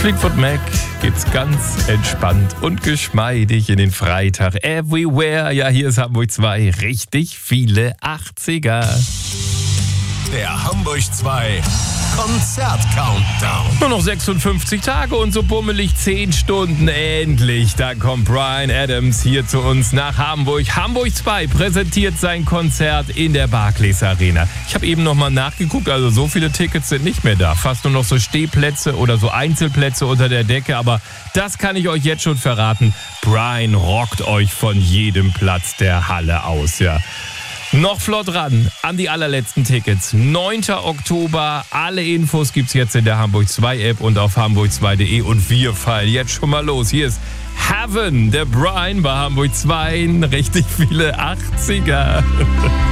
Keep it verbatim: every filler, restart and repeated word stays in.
Fleetwood Mac geht's ganz entspannt und geschmeidig in den Freitag. Everywhere, ja, hier ist Hamburg zwei, richtig viele achtziger. Der Hamburg zwei Konzert-Countdown. Nur noch sechsundfünfzig Tage und so bummelig zehn Stunden. Endlich, da kommt Bryan Adams hier zu uns nach Hamburg. Hamburg zwei präsentiert sein Konzert in der Barclays Arena. Ich habe eben nochmal nachgeguckt, also so viele Tickets sind nicht mehr da. Fast nur noch so Stehplätze oder so Einzelplätze unter der Decke. Aber das kann ich euch jetzt schon verraten. Bryan rockt euch von jedem Platz der Halle aus, ja. Noch flott ran an die allerletzten Tickets. neunter Oktober. Alle Infos gibt's jetzt in der Hamburg zwei App und auf hamburg zwei punkt de. Und wir fallen jetzt schon mal los. Hier ist Heaven, der Bryan bei Hamburg zwei. Richtig viele achtziger.